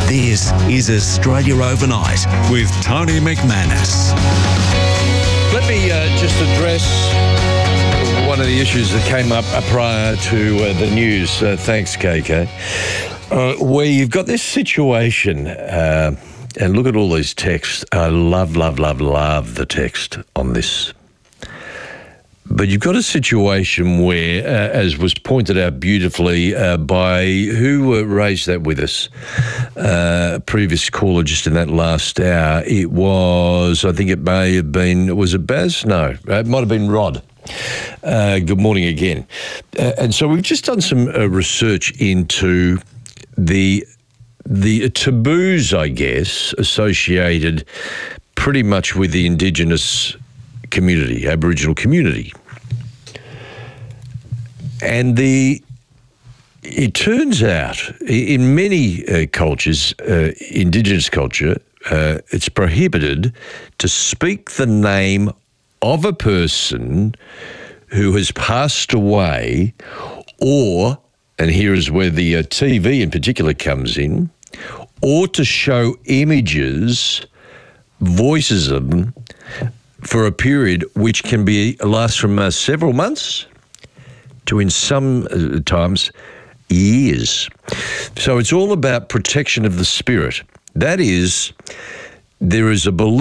This is Australia Overnight with Tony McManus. Let me just address one of the issues that came up prior to the news. Thanks, KK. Where you've got this situation, and look at all these texts. I love the text on this. But you've got a situation where, as was pointed out beautifully by who raised that with us, previous caller just in that last hour, it was, I think it may have been, was it Baz? No, it might have been Rod. Good morning again. And so we've just done some research into the taboos, I guess, associated pretty much with the Indigenous community, Aboriginal community. And it turns out in many cultures, Indigenous culture, it's prohibited to speak the name of a person who has passed away, or, and here is where the TV in particular comes in, or to show images, voices of them, for a period which can last from several months to, in some times, years. So it's all about protection of the spirit. That is, there is a belief